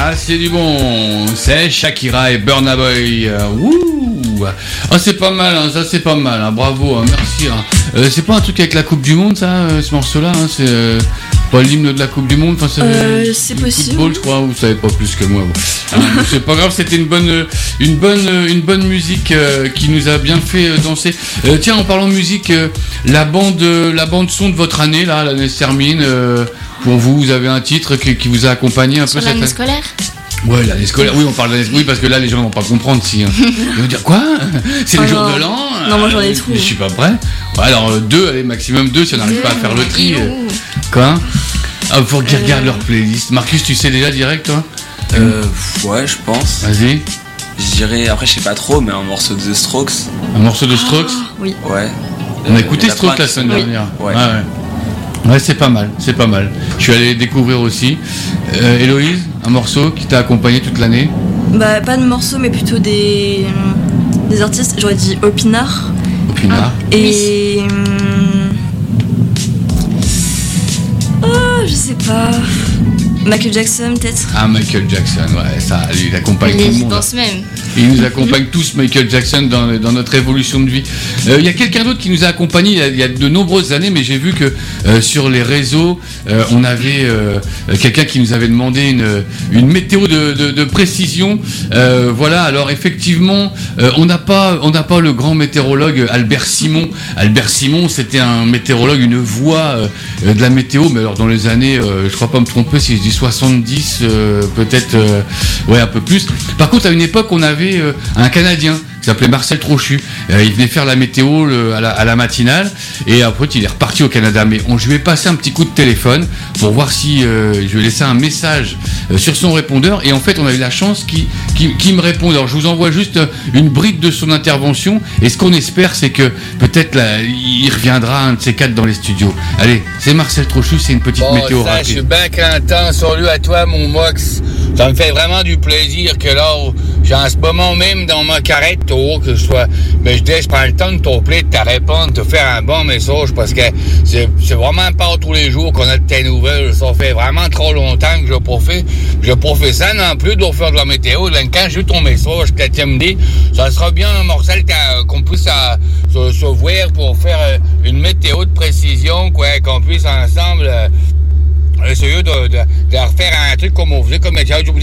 Ah, c'est du bon. C'est Shakira et Burna Boy. Wouh. Ah, c'est pas mal, hein, ça c'est pas mal. Hein. Bravo, hein, merci. Hein. C'est pas un truc avec la Coupe du Monde, ça, ce morceau-là. Hein, c'est pas l'hymne de la Coupe du Monde. Enfin, c'est possible. Football, je crois. Vous savez pas plus que moi. Bon. C'est pas grave. C'était une bonne musique qui nous a bien fait danser. Tiens, en parlant de musique, la bande son de votre année, là, l'année se termine. Pour vous avez un titre qui vous a accompagné un sur peu l'année scolaire. Ouais, l'année scolaire. Oui, on parle d'année. Oui, parce que là, les gens vont pas comprendre si. Ils vont dire quoi? C'est le jour de l'an. Non, moi j'en ai trop. Je suis pas prêt. Ouais, alors allez, maximum 2 si on n'arrive pas à faire le tri. Quoi? Ah, faut qu'ils regardent leur playlist. Marcus, tu sais déjà direct, toi? Ouais, je pense. Vas-y. Je dirais, après, je sais pas trop, mais un morceau de The Strokes. Un morceau de Strokes? Oui. Ouais. On a écouté Strokes la semaine dernière. Ouais. Ouais, c'est pas mal. Je suis allé découvrir aussi. Héloïse, un morceau qui t'a accompagné toute l'année? Bah, pas de morceau, mais plutôt des artistes. J'aurais dit Opinard. Et. Je sais pas. Michael Jackson, peut-être. Ah, Michael Jackson, ouais, ça, lui, il accompagne tout le monde. Même. Il nous accompagne tous, Michael Jackson, dans notre évolution de vie. Il y a quelqu'un d'autre qui nous a accompagnés il y a de nombreuses années, mais j'ai vu que sur les réseaux, on avait quelqu'un qui nous avait demandé une météo de précision. Voilà, alors effectivement, on n'a pas le grand météorologue Albert Simon. Albert Simon, c'était un météorologue, une voix de la météo, mais alors dans les années, je crois pas me tromper si je dis 70, peut-être, ouais, un peu plus. Par contre, à une époque, on avait un Canadien qui s'appelait Marcel Trochu. Il venait faire la météo à la matinale et après il est reparti au Canada. Mais je lui ai passé un petit coup de téléphone pour voir si je lui ai laissé un message sur son répondeur et en fait on a eu la chance qu'il me réponde. Alors je vous envoie juste une bride de son intervention et ce qu'on espère c'est que peut-être là, il reviendra un de ces 4 dans les studios. Allez, c'est Marcel Trochu, c'est une petite météo rapide. Je suis bien content, salut à toi mon Mox. Ça me fait vraiment du plaisir que là, j'ai en ce moment même dans ma carrette, que je sois, mais je prends le temps de t'appeler, de te répondre, de te faire un bon message parce que c'est vraiment pas tous les jours qu'on a de tes nouvelles. Ça fait vraiment trop longtemps que je profite ça non plus de faire de la météo. Là, quand j'ai eu ton message que tu me dis, ça sera bien, Marcel, qu'on puisse se voir pour faire une météo de précision, quoi, qu'on puisse ensemble essayer de refaire un truc comme on faisait comme météo. Tu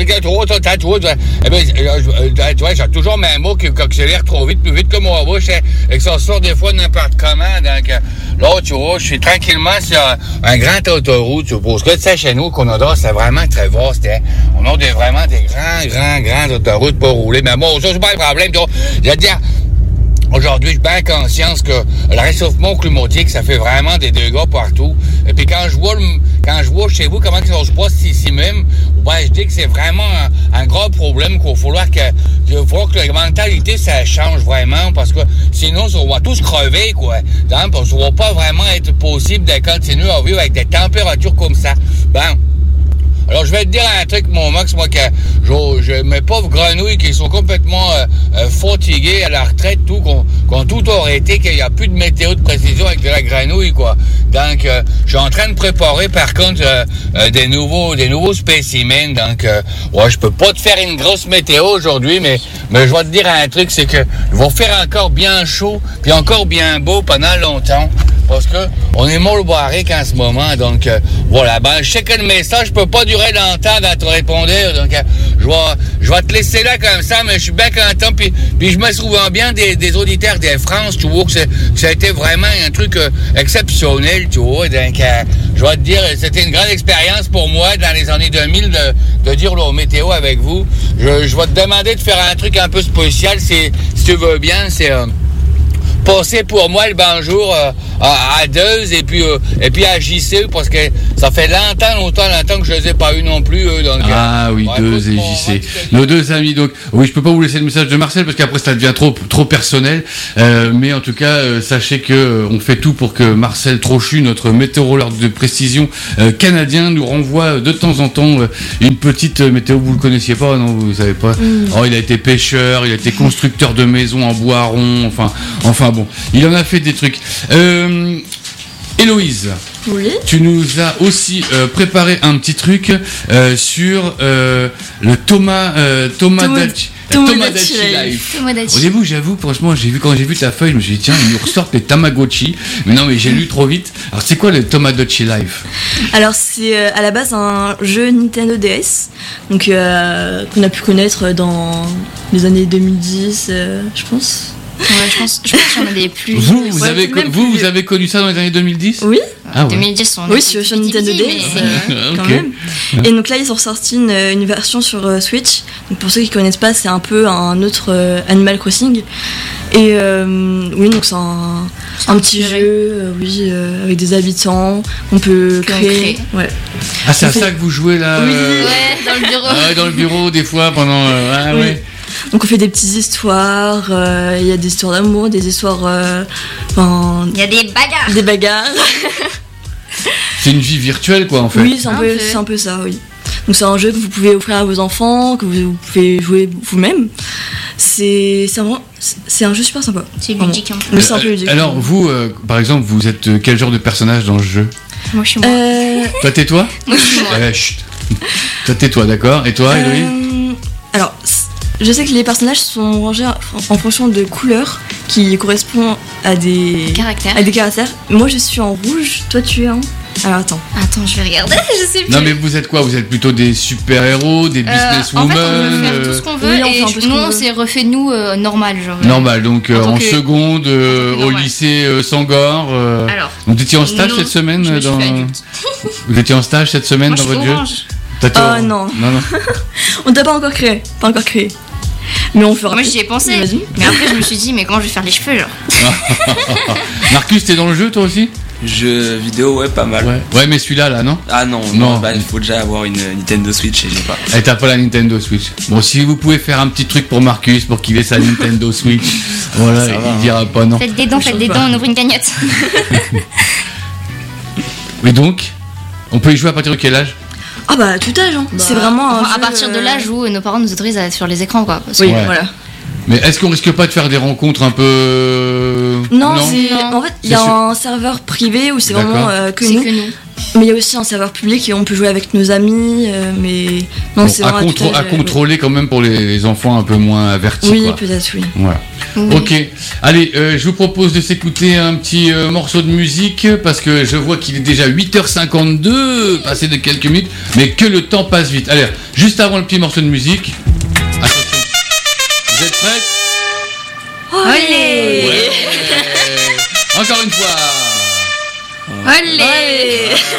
vois, j'ai toujours mes mots qui accélèrent trop vite, plus vite que moi bouche, et que ça sort des fois n'importe comment. Donc là, tu vois, je suis tranquillement sur un grand autoroute. Parce que tu sais, chez nous, Canada, c'est vraiment très vaste. Hein. On a vraiment des grands autoroutes pour rouler. Mais bon, ça, c'est pas le problème. Je veux dire, aujourd'hui, je suis bien conscience que le réchauffement climatique, ça fait vraiment des dégâts partout. Et puis quand je vois chez vous comment ça se passe ici même, ben, je dis que c'est vraiment un gros problème qu'il va falloir que la mentalité, ça change vraiment, parce que sinon, on va tous crever, quoi. Donc, parce que ça va pas vraiment être possible de continuer à vivre avec des températures comme ça. Ben, alors, je vais te dire un truc, mon Max, moi, que mes pauvres grenouilles qui sont complètement fatiguées à la retraite, qu'on tout arrêté, qu'il n'y a plus de météo de précision avec de la grenouille, quoi. Donc, je suis en train de préparer, par contre, des nouveaux spécimens. Donc, ouais, je peux pas te faire une grosse météo aujourd'hui, mais je vais te dire un truc, c'est que il va faire encore bien chaud, puis encore bien beau pendant longtemps. Parce que on est mal barré qu'en ce moment, donc voilà. Ben, je sais que le message peut pas durer longtemps dans te répondre, donc je vais te laisser là comme ça, mais je suis bien content. Puis je me souviens bien des auditeurs de France, tu vois, que ça a été vraiment un truc exceptionnel, tu vois. Donc je vais te dire, c'était une grande expérience pour moi dans les années 2000 de dire la météo avec vous. Je vais te demander de faire un truc un peu spécial, si tu veux bien, c'est passer pour moi le bonjour à Deux et puis à JC, parce que ça fait longtemps que je les ai pas eu non plus, eux. Donc, oui, Deux et JC. Nos deux amis, donc. Oui, je peux pas vous laisser le message de Marcel parce qu'après ça devient trop personnel. Mais en tout cas, sachez que on fait tout pour que Marcel Trochu, notre météorologue de précision canadien, nous renvoie de temps en temps une petite météo. Vous le connaissiez pas, non? Vous savez pas? Oh, il a été pêcheur, il a été constructeur de maisons en bois rond, enfin bon, il en a fait des trucs. Héloïse, Oui. Tu nous as aussi préparé un petit truc sur le Tomodachi Life. Au début, j'avoue, franchement, quand j'ai vu ta feuille, je me suis dit, tiens, ils nous ressortent les Tamagotchi. Mais non, mais j'ai lu trop vite. Alors, c'est quoi le Tomodachi Life? Alors, c'est à la base un jeu Nintendo DS, donc qu'on a pu connaître dans les années 2010, je pense. Ouais, je pense qu'il y en a des plus. Vous avez connu ça dans les années 2010? Oui. Ah ouais. 2010, on oui, sur Nintendo DS, quand même. Et donc là, ils ont ressorti une version sur Switch. Donc pour ceux qui connaissent pas, c'est un peu un autre Animal Crossing. Et oui, donc c'est un petit jeu, avec des habitants. On peut créer. Ouais. Ah, c'est à ça que vous jouez là? Oui, dans le bureau. Ah ouais, dans le bureau, des fois, pendant. Ah oui. ouais. Donc on fait des petites histoires, il y a des histoires d'amour, des histoires... il y a des bagarres. Des bagarres. C'est une vie virtuelle quoi en fait. Oui, c'est un peu ça, oui. Donc c'est un jeu que vous pouvez offrir à vos enfants, que vous pouvez jouer vous-même. C'est un jeu super sympa. C'est ludique un peu. Mais c'est un peu ludique. Alors vous, par exemple, vous êtes quel genre de personnage dans le jeu? Moi je suis moi. Toi tais-toi? Moi je suis moi. Chut. Toi tais-toi, d'accord. Et toi, Héloïse? Alors... Je sais que les personnages sont rangés en fonction de couleurs qui correspondent à des caractères. Moi, je suis en rouge. Toi, tu es en... Alors, attends, je vais regarder. Je sais plus. Non, mais vous êtes quoi? Vous êtes plutôt des super-héros, des businesswomen? En fait, on peut faire tout ce qu'on veut. Et nous, on s'est refait normal. Genre, normal, donc en seconde, au lycée Sangor. Alors, donc, vous étiez en stage cette semaine Vous étiez en stage cette semaine dans votre jeu? Oh non. On t'a pas encore créé. Mais on fera. Moi j'y ai pensé. Mais après je me suis dit mais comment je vais faire les cheveux genre. Marcus, t'es dans le jeu toi aussi? Jeux vidéo, ouais, pas mal. Ouais, mais celui-là là, non? Ah non, il faut déjà avoir une Nintendo Switch et j'ai pas. Et t'as pas la Nintendo Switch. Bon, si vous pouvez faire un petit truc pour Marcus pour qu'il ait sa Nintendo Switch, voilà, il dira pas non. Faites des dents, on ouvre une cagnotte. Et donc, on peut y jouer à partir de quel âge? Ah bah tout âge, hein. C'est vraiment à partir de l'âge où nos parents nous autorisent à être sur les écrans quoi. Oui, voilà. Mais est-ce qu'on risque pas de faire des rencontres un peu... Non. En fait, il y a un serveur privé où c'est vraiment que nous. Mais il y a aussi un serveur public et on peut jouer avec nos amis, mais non, c'est vraiment à contrôler quand même pour les enfants un peu moins avertis. Oui, peut-être, oui. Voilà. Oui. Ok, allez, je vous propose de s'écouter un petit morceau de musique parce que je vois qu'il est déjà 8h52, passé de quelques minutes, mais que le temps passe vite. Allez, juste avant le petit morceau de musique, attention, vous êtes prêts? Allez, ouais. Encore une fois. Allez.